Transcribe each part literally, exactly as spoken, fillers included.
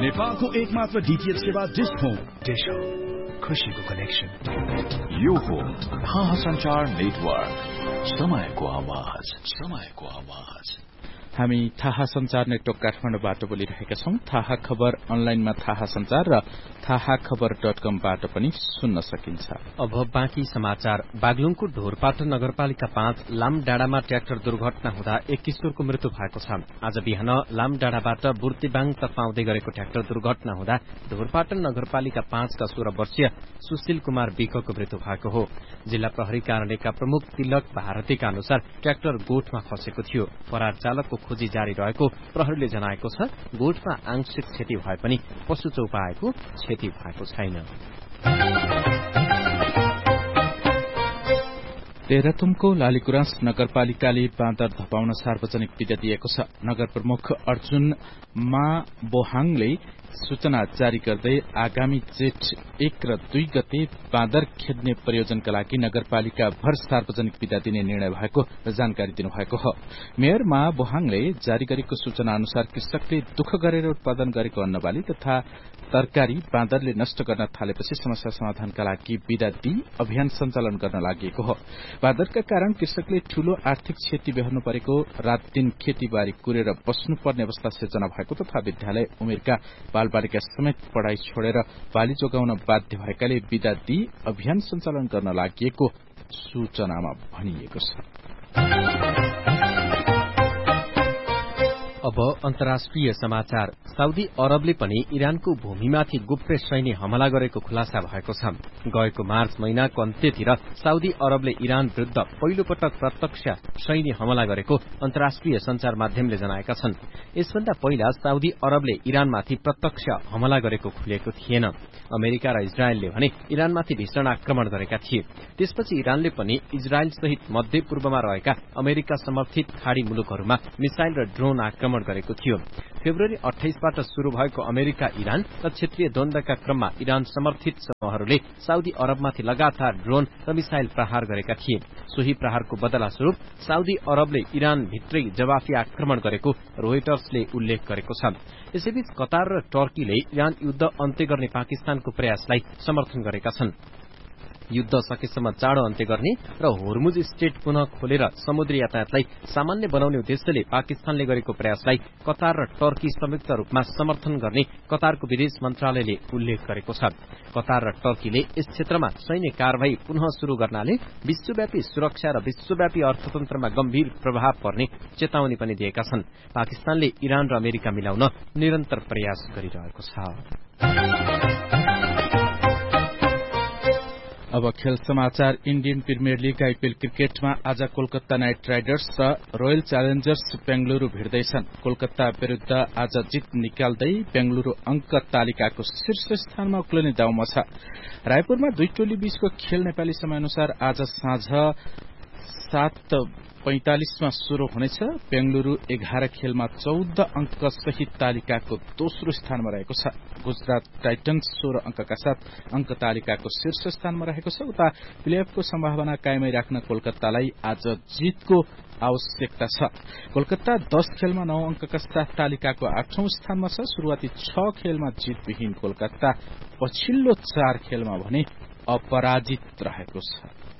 नेपालको एकमात्र डीटीएच सेवा डिश होम। डिश होम, खुशीको कनेक्सन। यो हो थाहा सञ्चार नेटवर्क, समयको आवाज, समयको आवाज। हामी थाहा संचार नेटवर्क काठमाडौँबाट बोलिरहेका छौं। थाहा खबर अनलाइनमा थाहा संचार र थाहा खबर डट कमबाट पनि सुन्न सकिन्छ। अब बाँकी समाचार। बागलुङको ढोरपाटन नगरपालिका पाँच लामडाँडामा ट्र्याक्टर दुर्घटना हुँदा एक किशोरको मृत्यु भएको छ। आज बिहान लामडाँडाबाट बुर्तिबाङतर्फ आउँदै गरेको ट्र्याक्टर दुर्घटना हुँदा ढोरपाटन नगरपालिका पाँचका सोह्र वर्षीय सुशील कुमार विकको मृत्यु भएको हो। जिल्ला प्रहरी कार्यालयका प्रमुख तिलक भारतीका अनुसार ट्र्याक्टर गोठमा फसेको थियो। फरार चालकको खोजी जारी रहेको प्रहरीले जनाएको छ। गोठमा आंशिक क्षति भए पनि पशु चौपाएको क्षति भएको छैन। तेह्रथुमको लालीगुराँस नगरपालिकाले बाँदर धपाउन सार्वजनिक विदा दिएको छ। नगर प्रमुख अर्जुन मा बोहाङले सूचना जारी गर्दै आगामी जेठ एक र दुई गते बाँदर खेद्ने प्रयोजनका लागि नगरपालिका भर सार्वजनिक विदा दिने निर्णय भएको जानकारी दिनुभएको हो। मेयर मा बोहाङले जारी गरेको सूचना अनुसार कृषकले दुःख गरेर उत्पादन गरेको अन्नबाली तथा तरकारी बाँदरले नष्ट गर्न थालेपछि समस्या समाधानका लागि विदा दिई अभियान सञ्चालन गर्न लागि हो। बाँदरका कारण कृषकले ठूलो आर्थिक क्षति बेहोर्नु परेको, रात दिन खेतीबारी कुरेर बस्नुपर्ने अवस्था सिर्जना भएको तथा विद्यालय उमेरका बालबालिका समेत पढ़ाई छोडेर बाली जोगाउन बाध्य भएकाले विदा दिई अभियान सञ्चालन गर्न लागि सूचनामा भनिएको छ। अब अन्तर्राष्ट्रिय समाचार। साउदी अरबले पनि इरानको भूमिमाथि गुप्त सैन्य हमला गरेको खुलासा भएको छ। गएको मार्च महिनाको अन्त्यतिर साउदी अरबले इरान विरूद्ध पहिलो पटक प्रत्यक्ष सैन्य हमला गरेको अन्तर्राष्ट्रिय संचार माध्यमले जनाएका छन्। यसभन्दा पहिला साउदी अरबले इरानमाथि प्रत्यक्ष हमला गरेको खुलेको थिएन। अमेरिका र इजरायलले भने इरानमाथि भीषण आक्रमण गरेका थिए। त्यसपछि इरानले पनि इजरायल सहित मध्य पूर्वमा रहेका अमेरिका समर्थित खाड़ी मुलुकहरूमा मिसाइल र ड्रोन आक्रमण गरेको थियो। फेब्रुअरी अठाइसबाट शुरू भएको अमेरिका इरान र क्षेत्रीय द्वन्द्वका क्रममा इरान समर्थित समूहहरूले साउदी अरबमाथि लगातार ड्रोन र मिसाइल प्रहार गरेका थिए। सोही प्रहारको बदला स्वरूप साउदी अरबले इरान भित्रै जवाफी आक्रमण गरेको रोयटर्सले उल्लेख गरेको छ। यसैबीच कतार र टर्कीले इरान युद्ध अन्त्य गर्ने पाकिस्तानको प्रयासलाई समर्थन गरेका छन्। युद्ध सकेसम्म चाँडो अन्त्य गर्ने र होर्मुज स्ट्रेट पुनः खोलेर समुद्री यातायातलाई सामान्य बनाउने उद्देश्यले पाकिस्तानले गरेको प्रयासलाई कतार र टर्की संयुक्त रूपमा समर्थन गर्ने कतारको विदेश मन्त्रालयले उल्लेख गरेको छ। कतार र टर्कीले यस क्षेत्रमा सैन्य कार्यवाही पुनः शुरू गर्नाले विश्वव्यापी सुरक्षा र विश्वव्यापी अर्थतन्त्रमा गम्भीर प्रभाव पर्ने चेतावनी पनि दिएका छन्। पाकिस्तानले इरान र अमेरिका मिलाउन निरन्तर प्रयास गरिरहेको छ। अब खेल समाचार। इण्डियन प्रिमियर लीग आईपीएल क्रिकेटमा आज कोलकाता नाइट राइडर्स र रोयल च्यालेन्जर्स बेंगलुरू भिड्दैछन्। कोलकाता विरूद्ध आज जित निकाल्दै बेंगलुरू अंक तालिकाको शीर्ष स्थानमा उक्लिने दाउमा छ। रायपुरमा दुई टोली बीचको खेल नेपाली समय अनुसार आज साँझ सात पैंतालिसमा शुरू हुनेछ। बेंगलुरू एघार खेलमा चौध अंक सहित तालिकाको दोस्रो स्थानमा रहेको छ। गुजरात टाइटन्स सोह्र अंकका साथ अंक तालिकाको शीर्ष स्थानमा रहेको छ। उता प्लेअफको सम्भावना कायमै राख्न कोलकातालाई आज जितको आवश्यकता छ। कोलकाता दस खेलमा नौ अंकका साथ तालिकाको आठौं स्थानमा छ। शुरूआती छ खेलमा जितविहीन कोलकाता पछिल्लो चार खेलमा भने अपराजित रहेको छ।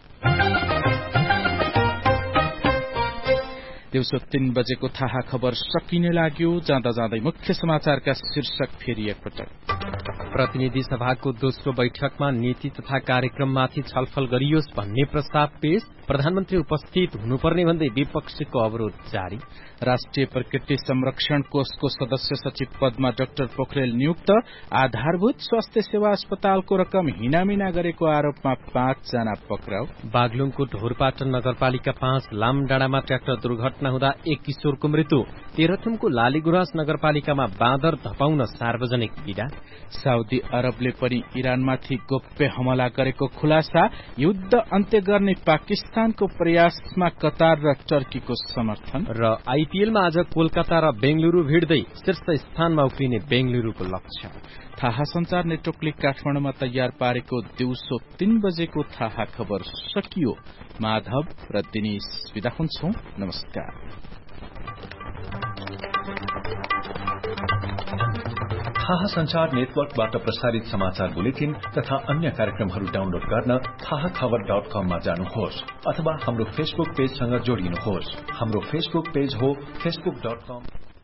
दिउँसो तीन बजेको थाहा खबर सकिने लाग्यो। जाँदा जाँदै मुख्य समाचारका शीर्षक फेरि एकपटक। प्रतिनिधि सभाको दोस्रो बैठकमा नीति तथा कार्यक्रममाथि छलफल गरियोस् भन्ने प्रस्ताव पेश। प्रधानमन्त्री उपस्थित हुनुपर्ने भन्दै विपक्षीको अवरोध जारी। राष्ट्रिय प्रकृति संरक्षण कोषको सदस्य सचिव पदमा डाक्टर पोखरेल नियुक्त। आधारभूत स्वास्थ्य सेवा अस्पतालको रकम हिनामिना गरेको आरोपमा पाँचजना पक्राउ। बागलुङको ढोरपाटन नगरपालिका पाँच लामडाँडामा ट्र्याक्टर दुर्घटना हुँदा एक किशोरको मृत्यु। तेह्रथुमको लालीगुराँस नगरपालिकामा बाँदर धपाउन सार्वजनिक विदा। साउदी अरबले पनि इरानमाथि गोप्य हमला गरेको खुलासा। युद्ध अन्त्य गर्ने पाकिस्तानको प्रयासमा कतार र टर्कीको समर्थन। र आईपीएलमा आज कोलकाता र बेंगलुरू भिड्दै शीर्ष स्थानमा उक्लिने बेंगलुरूको लक्ष्य। थाहा संचार नेटवर्कले काठमाडौँमा तयार पारेको दिउँसो तीन बजेको थाहा खबर सकियो। माधव र दिनेश विदा हुन्छौं। नमस्कार। थाहा संचार नेटवर्कबाट प्रसारित समाचार बुलेटिन तथा अन्य कार्यक्रमहरू डाउनलोड गर्न थाहा खबर डट कममा जानुहोस् अथवा हाम्रो फेसबुक पेजसँग जोडिनुहोस्। हाम्रो फेसबुक पेज हो फेसबुक डट कम।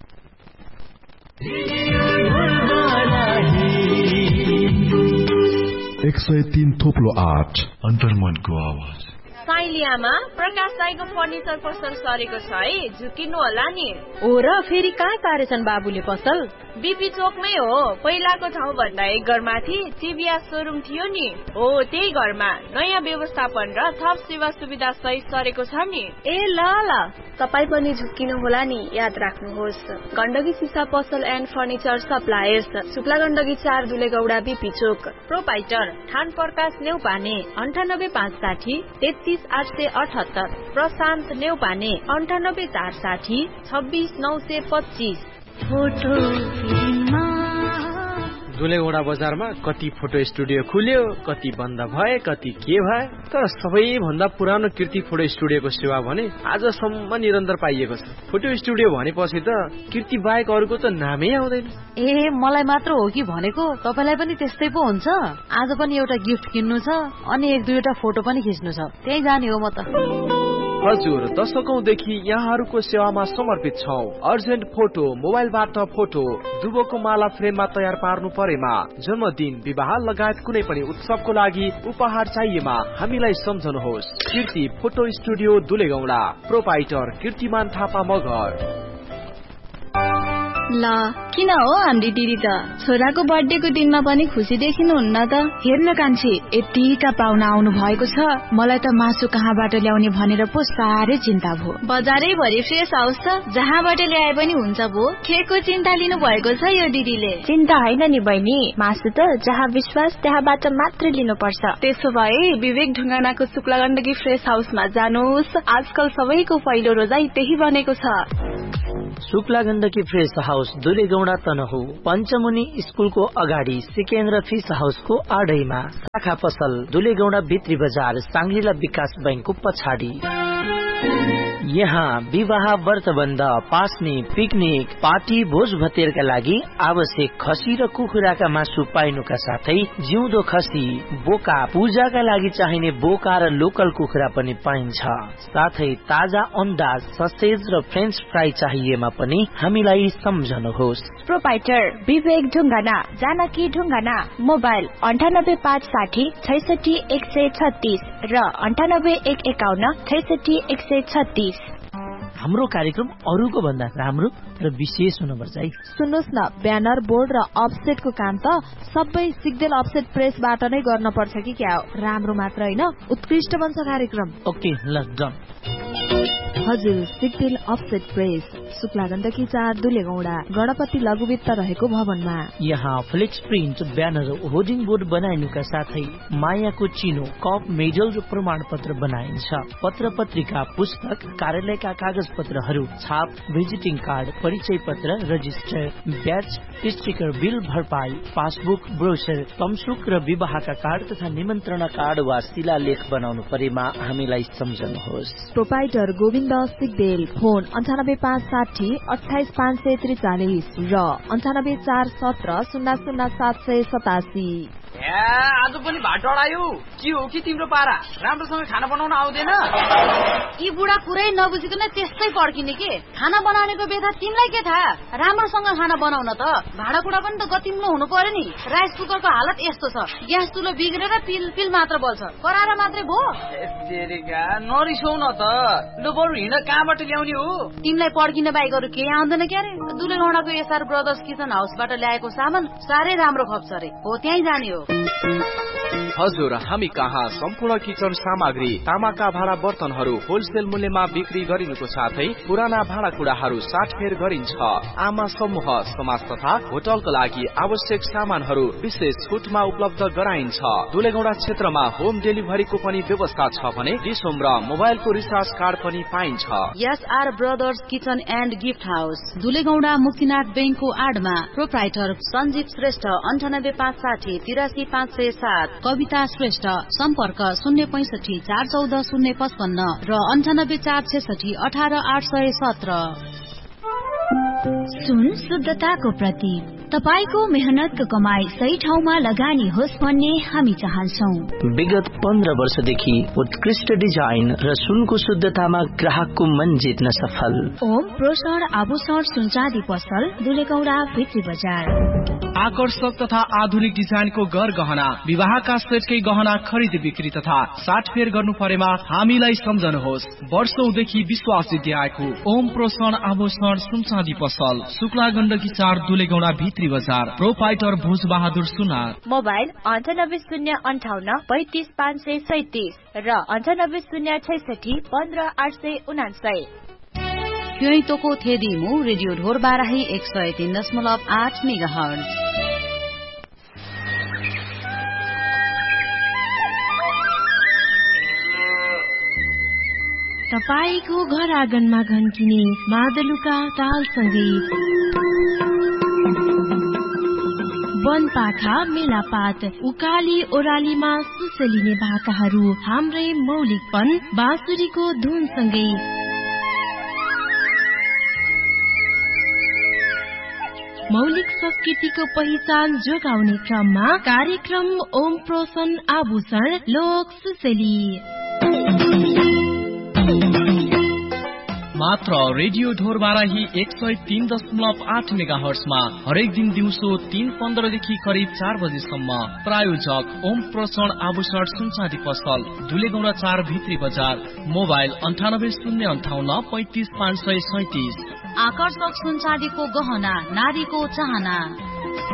एक सय तीन थोप्लो आठ अन्तर्मनको आवाज। साइलियामा प्रकाश राईको फर्निचर पसल सरेको छ है, झुकिनु होला नि। ओ र फेरि कहाँ सारेछन् बाबुले पसल? बीपी चोकमै हो, पहिलाको ठाउँ भन्दा एक घर माथि चिबिया सोरुम थियो नि, हो त्यही घरमा नयाँ व्यवस्थापन र थप सेवा सुविधा सहित सरेको छ नि। ए ल ल, तपाई पनि झुकिनु होला नि, याद राख्नुहोस्। गण्डकी सिसा पसल and furniture suppliers, Shukla Gandaki चार दुलेगौडा बीपी चोक। प्रोपाइटर खान प्रकाश नेउपाने अन्ठानब्बे पाँच साठी तेत्तीस आठ सय अठहत्तर। प्रशान्त नेउपाने अन्ठानब्बे चार साठी छब्बीस नौ सय पच्चीस। दुलेगौडा बजारमा कति फोटो स्टुडियो खुल्यो, कति बन्द भए, कति के भए, तर सबैभन्दा पुरानो कीर्ति फोटो स्टुडियोको सेवा भने आजसम्म निरन्तर पाइएको छ। फोटो स्टुडियो भनेपछि त कीर्ति बाहेक अरूको त नामै आउँदैन। ए मलाई मात्र हो कि भनेको, तपाईलाई पनि त्यस्तै पो हुन्छ? आज पनि एउटा गिफ्ट किन्नु छ अनि एक दुईवटा फोटो पनि खिच्नु छ, त्यही जाने हो म त। हजुर, दशकौंदेखि यहाँहरूको सेवामा समर्पित छौं। अर्जेन्ट फोटो, मोबाइलबाट फोटो, दुबोको माला फ्रेममा तयार पार्नु परेमा, जन्मदिन, विवाह लगायत कुनै पनि उत्सवको लागि उपहार चाहिएमा हामीलाई सम्झनुहोस्। कीर्ति फोटो स्टुडियो दुलेगौडा, प्रोपाइटर कीर्तिमान थापा मगर। ल किन हो हाम्री दिदी त छोराको बर्थडेको दिनमा पनि खुसी देखिनुहुन्न त? हेर्न कान्छी, यतिका पाहुना आउनु भएको छ, मलाई त मासु कहाँबाट ल्याउने भनेर पो साह्रै चिन्ता भयो। बजारै भरि फ्रेस हाउस छ, जहाँबाट ल्याए पनि हुन्छ भो। केको चिन्ता लिनु भएको छ यो दिदीले? चिन्ता होइन नि बहिनी, मासु त जहाँ विश्वास त्यहाँबाट मात्र लिनुपर्छ। त्यसो भए विवेक ढुङ्गानाको शुक्ला गण्डकी फ्रेस हाउसमा जानुहोस्, आजकल सबैको पहिलो रोजाइ त्यही बनेको छ। शुक्ला गण्डकी फ्रेस हाउस दुलेगौडा तनहु, पञ्चमुनि स्कुलको अगाडि सिकेन्द्र फिस हाउसको आडैमा, शाखा पसल दुलेगौडा भित्री बजार सांग्लिला विकास बैंकको पछाडि। यहाँ विवाह, व्रतबन्ध, पास्ने, पिकनिक, पार्टी, भोज भतेरका लागि आवश्यक खसी र कुखुराका मासु पाइनुका साथै जिउँदो खसी, बोका, पूजाका लागि चाहिने बोका र लोकल कुखुरा पनि पाइन्छ। साथै ताजा अन्डा, ससेज र फ्रेन्च फ्राई चाहिएमा पनि हामीलाई सम्झनुहोस्। प्रोपाइटर विवेक ढुङ्गाना, जानकी ढुङ्गाना। मोबाइल अन्ठानब्बे पाँच साठी छैसठी एक सय छत्तीस र अन्ठानब्बे एक एकाउन्न छैसठी एक सय छत्तीस। हाम्रो कार्यक्रम अरूको भन्दा राम्रो र विशेष हुनुपर्छ है। सुन्नुहोस् न, ब्यानर, बोर्ड र अफसेटको काम त सबै सिग्देल अफसेट प्रेसबाट नै गर्न पर्छ कि क्या हो? राम्रो मात्र होइन, उत्कृष्ट बन्छ कार्यक्रम। ओके ल डन। हजुर, सिग्देल अफसेट प्रेस, शुक्ला गण्डकी चार दुलेगौडा, गणपति लघुवित्त रहेको भवनमा। यहाँ flex print, banner, hoarding board बनाइनुका साथै मायाको चिनो, कप, मेडल र प्रमाण पत्र बनाइन्छ। पत्र पत्रिका, पुस्तक, कार्यालयका कागज पत्रहरू, छाप, भिजिटिङ कार्ड, परिचय पत्र, रजिस्टर, ब्याच, स्टिकर, बिल भरपाई, पासबुक, ब्रोचर, तमसुक र विवाहका कार्ड तथा निमन्त्रणा कार्ड वा शिलालेख बनाउनु परेमा हामीलाई सम्झनुहोस्। प्रोपाइटर गोविन्द सिग्देल, फोन अन्ठानब्बे पाँच साठी अठाइस पाँच सय त्रिचालिस र अन्ठानब्बे चार सत्र शून्य शून्य सात सय सतासी। आज पनि भात डढायो के हो कि तिम्रो पारा? राम्रोसँग खाना बनाउन आउँदैन? यी बुढा कुरै नबुझिकन त्यस्तै पड्किने के? खाना बनाउनेको बेथा तिमीलाई के थाहा? राम्रोसँग खाना बनाउन त भाँडाकुँडा पनि त गतिम्लो हुनु पर्यो नि। राइस कुकरको हालत यस्तो छ, ग्यास चुलो बिग्रेर पिल पिल मात्र बल्छ, कराएर मात्रै भो। नरिसौ न त, लु बरु हिँड, कहाँबाट ल्याउने हो? तिमीलाई पड्किन बाहेक अरू केही आउँदैन क्यारे? दुलेगौडाको एसआर ब्रदर्स किचन हाउसबाट ल्याएको सामान साह्रै राम्रो खप्छ रे, हो त्यहीँ जाने हो। हजुर, हामी कहाँ सम्पूर्ण किचन सामग्री, तामाका भाँडा बर्तनहरू होलसेल मूल्यमा बिक्री गरिनुको साथै पुराना भाँडाकुँडाहरू साटफेर गरिन्छ। आमा समूह, समाज तथा होटलको लागि आवश्यक सामानहरू विशेष छुटमा उपलब्ध गराइन्छ। दुलेगौडा क्षेत्रमा होम डेलिभरीको पनि व्यवस्था छ भने डिसोम र मोबाइलको रिचार्ज कार्ड पनि पाइन्छ। SR brothers kitchen and gift house, दुलेगौडा Muktinath बैंकको आडमा। प्रोप्राइटर सञ्जीव श्रेष्ठ, अन्ठानब्बे पाँच साठी तिरासी पाँच सय सात। कविता श्रेष्ठ, सम्पर्क शून्य पैंसठी चार चौध शून्य पचपन्न र अन्ठानब्बे चार छेसठी अठार आठ सय सत्र। सुन शुद्धताको प्रतीक तपाईको मेहनतको कमाई सही ठाउँमा लगानी होस् भन्ने हामी चाहन्छौँ। विगत पन्ध्र वर्षदेखि उत्कृष्ट डिजाइन र सुनको शुद्धतामा ग्राहकको मन जित्न सफल ओम प्रोसर आभूषण सुनचाँदी पसल दुलेगौडा भित्री बजार। आकर्षक तथा आधुनिक डिजाइनको गर गहना, विवाहका सेटकै गहना खरिद बिक्री तथा साटफेर गर्नु परेमा हामीलाई सम्झनुहोस्। वर्षौंदेखि विश्वास जित्दै आएको ओम प्रोसन आभूषण सुनचाँदी पसल शुक्ला गण्डकी चार दुलेगौडा भित्री बजार। प्रोपाइटर भोज बहादुर सुनार। मोबाइल अन्ठानब्बे शून्य अन्ठाउन्न पैंतिस पाँच सय सैतिस र अन्ठानब्बे शून्य छैसठी पन्ध्र आठ सय उनासय। क्योइतोको थेदिमु रेडियो ढोर बाराही एक सय तीन दशमलव आठ मेगा हर्ज। तपाईको घर आँगनमा घन्किने मादलुका ताल संगीत, वनपाखा मेलापात उकाली ओरालीमा सुसलिने भाकाहरू हाम्रै मौलिकपन बाँसुरीको धुन सँगै मौलिक संस्कृतिको पहिचान जोगाउने क्रममा कार्यक्रम ओम प्रोसन आभूषण लोक सुसेली मात्र रेडियो ढोर बाराही एक सय तीन दशमलव आठ मेगा हर्समा हरेक दिन दिउँसो तीन पन्ध्रदेखि करिब चार बजेसम्म। प्रायोजक ओम प्रोसन आभूषण सुनचाँदी पसल दुलेगौडा चार भित्री बजार। मोबाइल अन्ठानब्बे शून्य अन्ठाउन्न पैंतिस पाँच सय सैतिस। आकर्षक सुनचाँदीको गहना, नारीको चाहना।